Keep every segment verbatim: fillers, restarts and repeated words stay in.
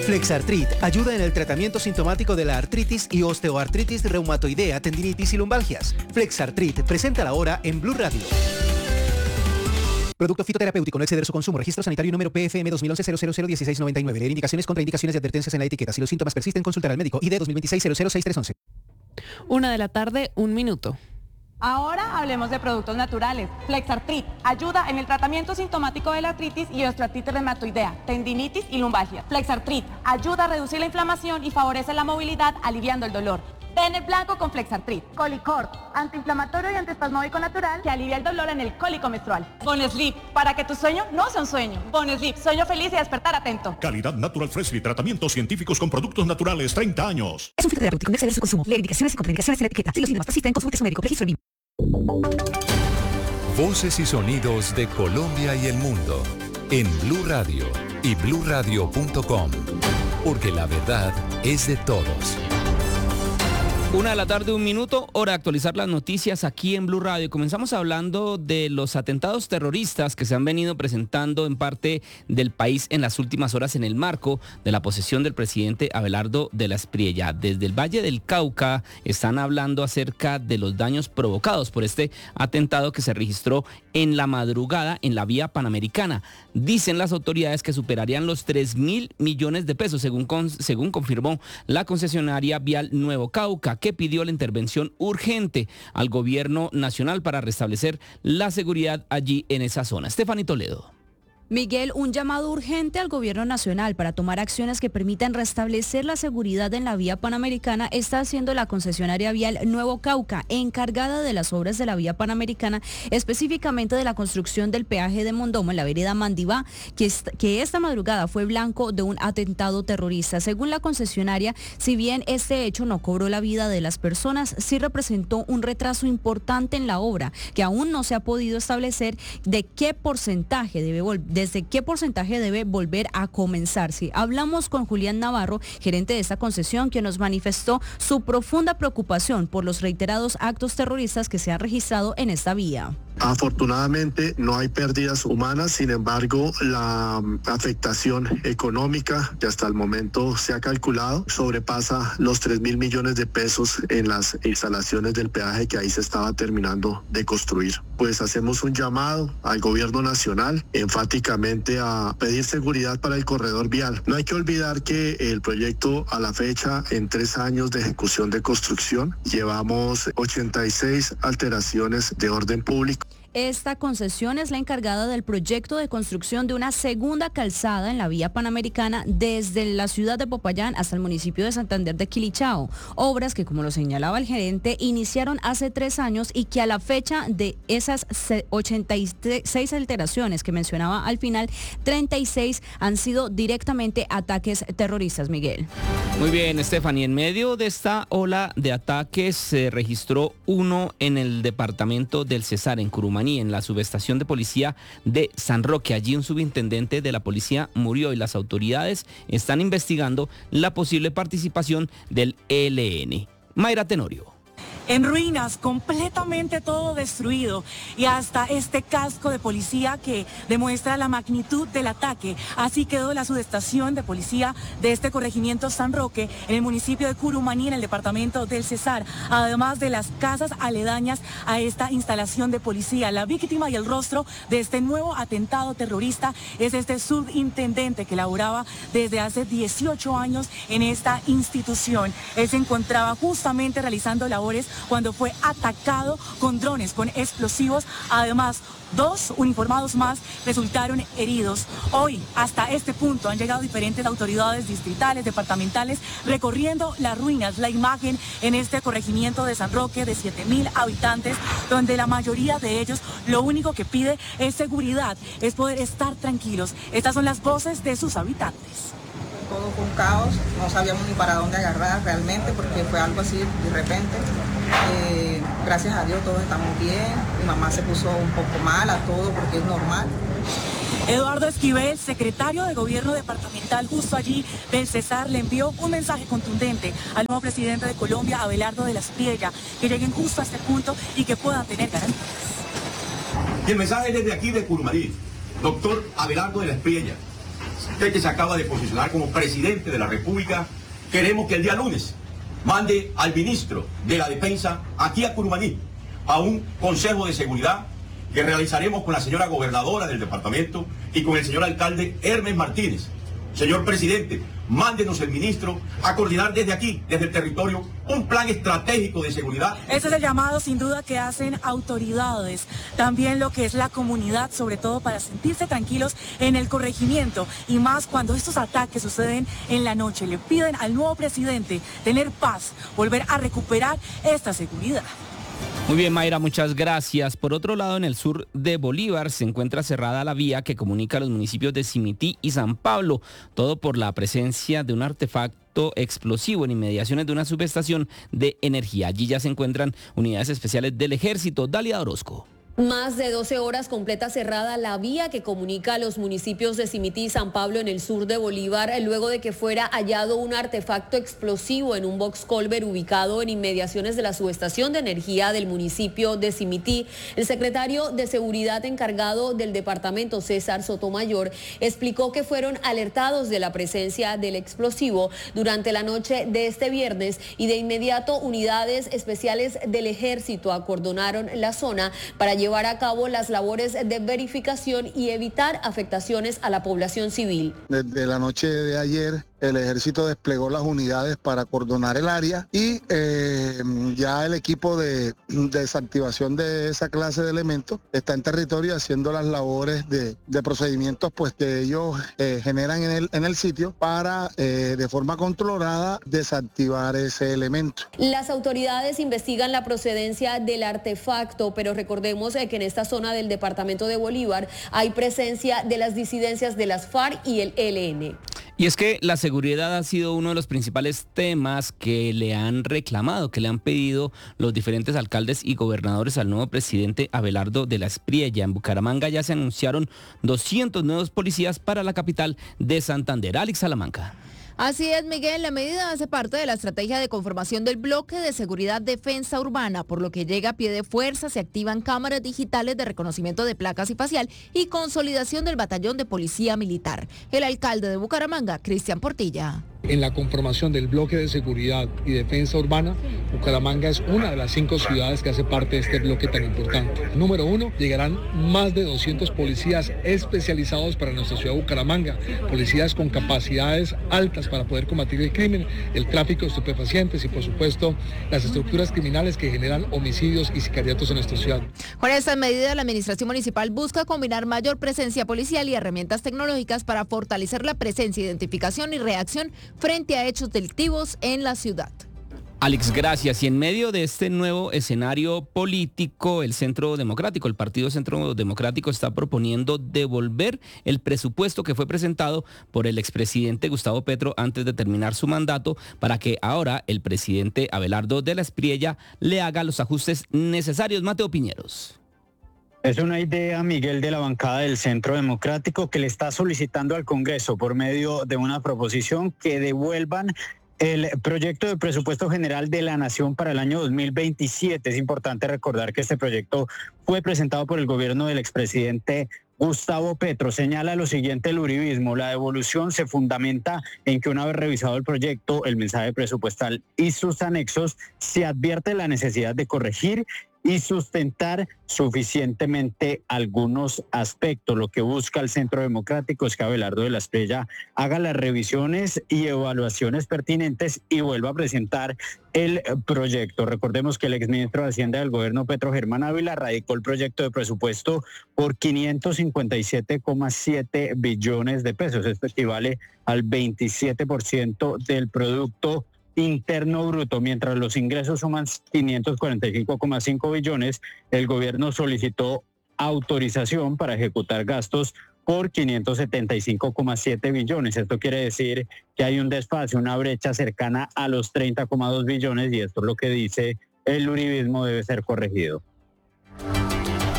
Flexartrit ayuda en el tratamiento sintomático de la artritis y osteoartritis reumatoidea, tendinitis y lumbalgias. Flexartrit presenta la hora en Blue Radio. Producto fitoterapéutico, no exceder su consumo. Registro sanitario número P F M dos mil once cero cero cero dieciséis noventa y nueve. Leer indicaciones, contraindicaciones y advertencias en la etiqueta. Si los síntomas persisten, consultar al médico. I D dos mil veintiséis cero cero seis tres once. Una de la tarde, un minuto. Ahora hablemos de productos naturales. Flexartrit ayuda en el tratamiento sintomático de la artritis y osteoartritis reumatoidea, tendinitis y lumbalgia. Flexartrit ayuda a reducir la inflamación y favorece la movilidad, aliviando el dolor. Ten el blanco con Flexartrit. Colicort, antiinflamatorio y antiespasmódico natural que alivia el dolor en el cólico menstrual. Bonesleep, para que tu sueño no sea un sueño. Bonesleep, sueño feliz y despertar atento. Calidad Natural Freshly, tratamientos científicos con productos naturales, treinta años. Es un fitoterapéutico, no exceder su consumo. Leer indicaciones y contraindicaciones en la etiqueta. Si los síntomas persisten, consulte a su médico. Registro B I M. Voces y sonidos de Colombia y el mundo en Blue Radio y blue radio punto com, porque la verdad es de todos. Una de la tarde, un minuto, hora de actualizar las noticias aquí en Blue Radio. Comenzamos hablando de los atentados terroristas que se han venido presentando en parte del país en las últimas horas en el marco de la posesión del presidente Abelardo de la Espriella. Desde el Valle del Cauca están hablando acerca de los daños provocados por este atentado que se registró en la madrugada en la vía Panamericana. Dicen las autoridades que superarían los tres mil millones de pesos, según, con, según confirmó la concesionaria vial Nuevo Cauca, que pidió la intervención urgente al gobierno nacional para restablecer la seguridad allí en esa zona. Estefanía Toledo. Miguel, un llamado urgente al gobierno nacional para tomar acciones que permitan restablecer la seguridad en la vía Panamericana está haciendo la concesionaria vial Nuevo Cauca, encargada de las obras de la vía Panamericana, específicamente de la construcción del peaje de Mondomo en la vereda Mandibá, que, est- que esta madrugada fue blanco de un atentado terrorista. Según la concesionaria, si bien este hecho no cobró la vida de las personas, sí representó un retraso importante en la obra, que aún no se ha podido establecer de qué porcentaje debe volver desde qué porcentaje debe volver a comenzar. Sí, hablamos con Julián Navarro, gerente de esta concesión, que nos manifestó su profunda preocupación por los reiterados actos terroristas que se han registrado en esta vía. Afortunadamente no hay pérdidas humanas, sin embargo la afectación económica que hasta el momento se ha calculado sobrepasa los tres mil millones de pesos en las instalaciones del peaje que ahí se estaba terminando de construir. Pues hacemos un llamado al gobierno nacional enfáticamente a pedir seguridad para el corredor vial. No hay que olvidar que el proyecto a la fecha, en tres años de ejecución de construcción, llevamos ochenta y seis alteraciones de orden público. Esta concesión es la encargada del proyecto de construcción de una segunda calzada en la vía Panamericana desde la ciudad de Popayán hasta el municipio de Santander de Quilichao. Obras que, como lo señalaba el gerente, iniciaron hace tres años y que a la fecha de esas ochenta y seis alteraciones que mencionaba al final, treinta y seis han sido directamente ataques terroristas, Miguel. Muy bien, Stephanie. En medio de esta ola de ataques se registró uno en el departamento del Cesar, en Curumaní, en la subestación de policía de San Roque. Allí un subintendente de la policía murió y las autoridades están investigando la posible participación del E L N. Mayra Tenorio. En ruinas, completamente todo destruido, y hasta este casco de policía que demuestra la magnitud del ataque. Así quedó la subestación de policía de este corregimiento San Roque en el municipio de Curumaní, en el departamento del Cesar, además de las casas aledañas a esta instalación de policía. La víctima y el rostro de este nuevo atentado terrorista es este subintendente que laboraba desde hace dieciocho años en esta institución. Él se encontraba justamente realizando labores cuando fue atacado con drones, con explosivos. Además, dos uniformados más resultaron heridos. Hoy, hasta este punto, han llegado diferentes autoridades distritales, departamentales, recorriendo las ruinas. La imagen en este corregimiento de San Roque de siete mil habitantes, donde la mayoría de ellos lo único que pide es seguridad, es poder estar tranquilos. Estas son las voces de sus habitantes. Todo fue un caos, no sabíamos ni para dónde agarrar realmente, porque fue algo así de repente. Eh, gracias a Dios todos estamos bien, mi mamá se puso un poco mal a todo porque es normal. Eduardo Esquivel, secretario de Gobierno Departamental justo allí del Cesar, le envió un mensaje contundente al nuevo presidente de Colombia, Abelardo de la Espriella, que lleguen justo a este punto y que puedan tener garantías. Y el mensaje desde aquí de Curumaní, doctor Abelardo de la Espriella, usted que se acaba de posicionar como presidente de la República, queremos que el día lunes mande al ministro de la Defensa aquí a Curumaní a un consejo de seguridad que realizaremos con la señora gobernadora del departamento y con el señor alcalde Hermes Martínez. Señor presidente, mándenos el ministro a coordinar desde aquí, desde el territorio, un plan estratégico de seguridad. Ese es el llamado sin duda que hacen autoridades, también lo que es la comunidad, sobre todo para sentirse tranquilos en el corregimiento y más cuando estos ataques suceden en la noche. Le piden al nuevo presidente tener paz, volver a recuperar esta seguridad. Muy bien, Mayra, muchas gracias. Por otro lado, en el sur de Bolívar se encuentra cerrada la vía que comunica a los municipios de Simití y San Pablo, todo por la presencia de un artefacto explosivo en inmediaciones de una subestación de energía. Allí ya se encuentran unidades especiales del ejército. Dalia Orozco. Más de doce horas completa cerrada la vía que comunica a los municipios de Simití y San Pablo en el sur de Bolívar, luego de que fuera hallado un artefacto explosivo en un box culvert ubicado en inmediaciones de la subestación de energía del municipio de Simití. El secretario de Seguridad encargado del departamento, César Sotomayor, explicó que fueron alertados de la presencia del explosivo durante la noche de este viernes y de inmediato unidades especiales del ejército acordonaron la zona para llevar a cabo las labores de verificación y evitar afectaciones a la población civil. Desde la noche de ayer, el ejército desplegó las unidades para acordonar el área y eh, ya el equipo de, de desactivación de esa clase de elementos está en territorio haciendo las labores de, de procedimientos pues que ellos eh, generan en el, en el sitio para eh, de forma controlada desactivar ese elemento. Las autoridades investigan la procedencia del artefacto, pero recordemos que en esta zona del departamento de Bolívar hay presencia de las disidencias de las FARC y el E L N. Y es que la seguridad ha sido uno de los principales temas que le han reclamado, que le han pedido los diferentes alcaldes y gobernadores al nuevo presidente Abelardo de la Espriella. En Bucaramanga ya se anunciaron doscientos nuevos policías para la capital de Santander. Alex Salamanca. Así es, Miguel, la medida hace parte de la estrategia de conformación del bloque de seguridad defensa urbana, por lo que llega a pie de fuerza, se activan cámaras digitales de reconocimiento de placas y facial y consolidación del batallón de policía militar. El alcalde de Bucaramanga, Cristian Portilla. En la conformación del bloque de seguridad y defensa urbana, Bucaramanga es una de las cinco ciudades que hace parte de este bloque tan importante. Número uno, llegarán más de doscientos policías especializados para nuestra ciudad de Bucaramanga, policías con capacidades altas para poder combatir el crimen, el tráfico de estupefacientes y por supuesto las estructuras criminales que generan homicidios y sicariatos en nuestra ciudad. Con esta medida, la administración municipal busca combinar mayor presencia policial y herramientas tecnológicas para fortalecer la presencia, identificación y reacción frente a hechos delictivos en la ciudad. Alex, gracias. Y en medio de este nuevo escenario político, el Centro Democrático, el Partido Centro Democrático está proponiendo devolver el presupuesto que fue presentado por el expresidente Gustavo Petro antes de terminar su mandato para que ahora el presidente Abelardo de la Espriella le haga los ajustes necesarios. Mateo Piñeros. Es una idea, Miguel, de la bancada del Centro Democrático que le está solicitando al Congreso por medio de una proposición que devuelvan el proyecto de presupuesto general de la Nación para el año dos mil veintisiete. Es importante recordar que este proyecto fue presentado por el gobierno del expresidente Gustavo Petro. Señala lo siguiente el uribismo: la devolución se fundamenta en que una vez revisado el proyecto, el mensaje presupuestal y sus anexos, se advierte la necesidad de corregir y sustentar suficientemente algunos aspectos. Lo que busca el Centro Democrático es que Abelardo de la Espriella haga las revisiones y evaluaciones pertinentes y vuelva a presentar el proyecto. Recordemos que el exministro de Hacienda del gobierno, Petro Germán Ávila, radicó el proyecto de presupuesto por quinientos cincuenta y siete coma siete billones de pesos. Esto equivale al veintisiete por ciento del producto interno bruto. Mientras los ingresos suman quinientos cuarenta y cinco coma cinco billones, el gobierno solicitó autorización para ejecutar gastos por quinientos setenta y cinco coma siete billones. Esto quiere decir que hay un desfase, una brecha cercana a los treinta coma dos billones y esto es lo que dice el uribismo debe ser corregido.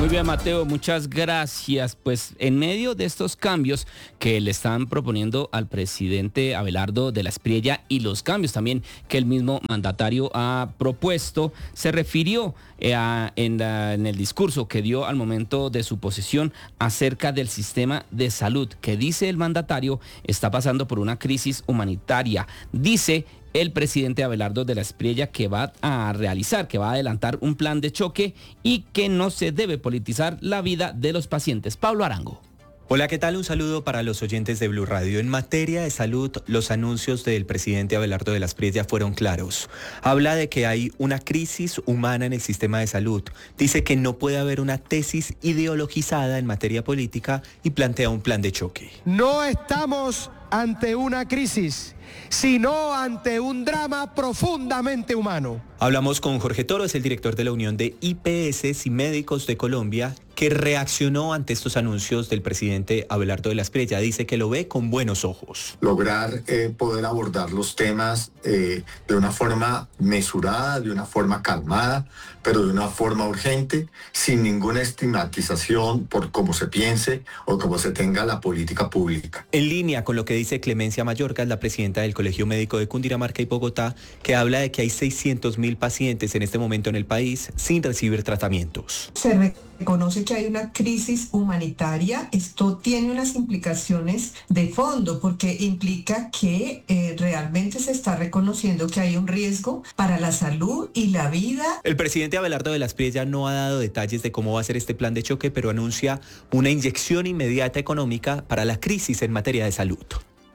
Muy bien, Mateo, muchas gracias. Pues en medio de estos cambios que le están proponiendo al presidente Abelardo de la Espriella y los cambios también que el mismo mandatario ha propuesto, se refirió eh, a, en, la, en el discurso que dio al momento de su posesión acerca del sistema de salud, que dice el mandatario está pasando por una crisis humanitaria. Dice el presidente Abelardo de la Espriella que va a realizar, que va a adelantar un plan de choque y que no se debe politizar la vida de los pacientes. Pablo Arango. Hola, ¿qué tal? Un saludo para los oyentes de Blue Radio. En materia de salud, los anuncios del presidente Abelardo de la Espriella fueron claros. Habla de que hay una crisis humana en el sistema de salud. Dice que no puede haber una tesis ideologizada en materia política y plantea un plan de choque. No estamos ante una crisis, sino ante un drama profundamente humano. Hablamos con Jorge Toro, es el director de la Unión de I P S y Médicos de Colombia, que reaccionó ante estos anuncios del presidente Abelardo de la Espriella. Dice que lo ve con buenos ojos. Lograr eh, poder abordar los temas eh, de una forma mesurada, de una forma calmada, pero de una forma urgente, sin ninguna estigmatización por cómo se piense o cómo se tenga la política pública. En línea con lo que dice Clemencia Mayorga, la presidenta del Colegio Médico de Cundinamarca y Bogotá, que habla de que hay seiscientos mil pacientes en este momento en el país sin recibir tratamientos. Se reconoce que hay una crisis humanitaria. Esto tiene unas implicaciones de fondo porque implica que eh, realmente se está reconociendo que hay un riesgo para la salud y la vida. El presidente Abelardo de la Espriella no ha dado detalles de cómo va a ser este plan de choque, pero anuncia una inyección inmediata económica para la crisis en materia de salud.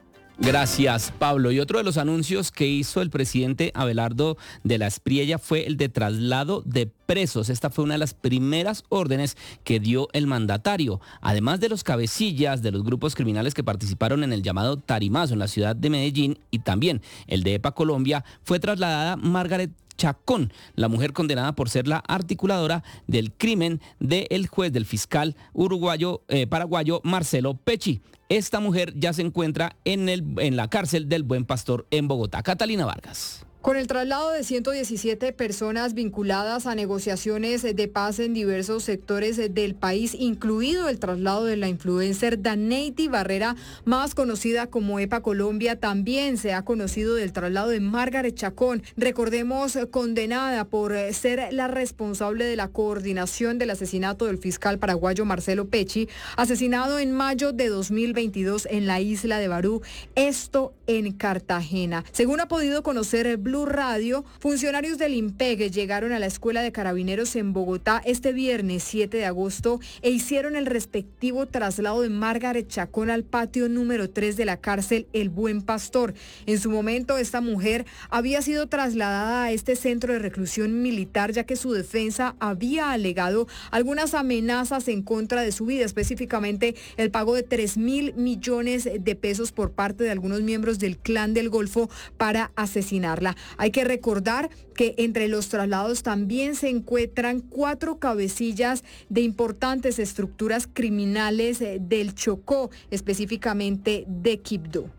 Gracias, Pablo. Y otro de los anuncios que hizo el presidente Abelardo de la Espriella fue el de traslado de presos. Esta fue una de las primeras órdenes que dio el mandatario. Además de los cabecillas de los grupos criminales que participaron en el llamado Tarimazo en la ciudad de Medellín y también el de EPA Colombia, fue trasladada Margaret Chacón, la mujer condenada por ser la articuladora del crimen del juez del fiscal uruguayo, eh, paraguayo Marcelo Pecci. Esta mujer ya se encuentra en, el, en la cárcel del Buen Pastor en Bogotá. Catalina Vargas. Con el traslado de ciento diecisiete personas vinculadas a negociaciones de paz en diversos sectores del país, incluido el traslado de la influencer Daneity Barrera, más conocida como EPA Colombia, también se ha conocido del traslado de Margaret Chacón, recordemos, condenada por ser la responsable de la coordinación del asesinato del fiscal paraguayo Marcelo Pecci, asesinado en mayo de dos mil veintidós en la isla de Barú, esto en Cartagena. Según ha podido conocer Blue Radio, funcionarios del IMPEG llegaron a la Escuela de Carabineros en Bogotá este viernes siete de agosto e hicieron el respectivo traslado de Margaret Chacón al patio número tres de la cárcel El Buen Pastor. En su momento, esta mujer había sido trasladada a este centro de reclusión militar, ya que su defensa había alegado algunas amenazas en contra de su vida, específicamente el pago de tres mil millones de pesos por parte de algunos miembros del Clan del Golfo para asesinarla. Hay que recordar que entre los traslados también se encuentran cuatro cabecillas de importantes estructuras criminales del Chocó, específicamente de Quibdó.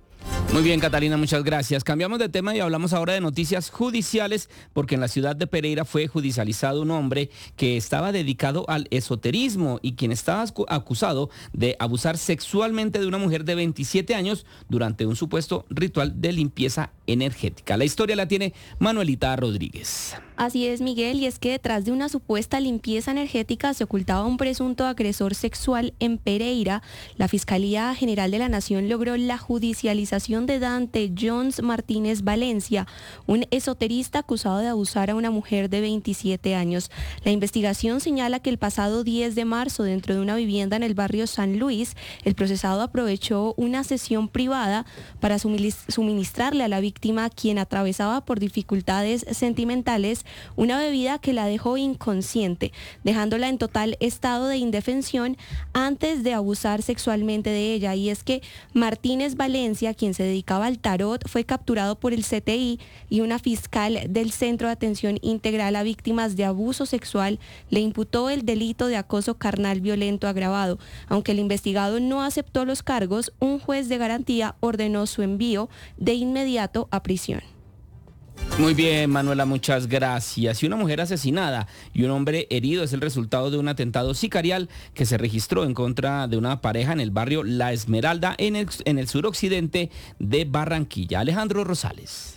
Muy bien, Catalina, muchas gracias. Cambiamos de tema y hablamos ahora de noticias judiciales, porque en la ciudad de Pereira fue judicializado un hombre que estaba dedicado al esoterismo y quien estaba acusado de abusar sexualmente de una mujer de veintisiete años durante un supuesto ritual de limpieza energética. La historia la tiene Manuelita Rodríguez. Así es, Miguel, y es que detrás de una supuesta limpieza energética se ocultaba un presunto agresor sexual en Pereira. La Fiscalía General de la Nación logró la judicialización de Dante Jones Martínez Valencia, un esoterista acusado de abusar a una mujer de veintisiete años. La investigación señala que el pasado diez de marzo, dentro de una vivienda en el barrio San Luis, el procesado aprovechó una sesión privada para suministrarle a la víctima, quien atravesaba por dificultades sentimentales, una bebida que la dejó inconsciente, dejándola en total estado de indefensión antes de abusar sexualmente de ella. Y es que Martínez Valencia, quien se dedicaba al tarot, fue capturado por el C T I y una fiscal del Centro de Atención Integral a Víctimas de Abuso Sexual le imputó el delito de acoso carnal violento agravado. Aunque el investigado no aceptó los cargos, un juez de garantía ordenó su envío de inmediato a prisión. Muy bien, Manuela, muchas gracias. Y una mujer asesinada y un hombre herido es el resultado de un atentado sicarial que se registró en contra de una pareja en el barrio La Esmeralda, en el, en el suroccidente de Barranquilla. Alejandro Rosales.